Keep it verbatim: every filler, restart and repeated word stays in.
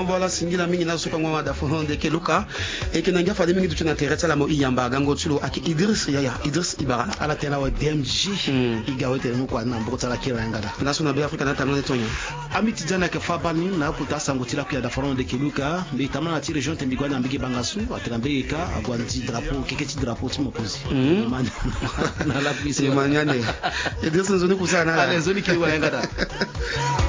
voilà singila mingi na soka ngwa da fonde ke luka et que nanga fade mingi tuna teresa la mo iyamba gango tulo ak Idriss ya ya Idriss Ibara ala tena wa D M G igawe tena ko na mboko tsala kira ngada na sona be Afrika na tamana tonya amiti jana ke fabani na kutasa ngotila ku ya da fonde ke luka mbi tamana ti region tembi kwa na mbiki bangasu atrambe ka agwanti drapeau keketi drapeau timo kozi na la pisi manyane Idriss nzoni kusana ala nzoni ke wa ngada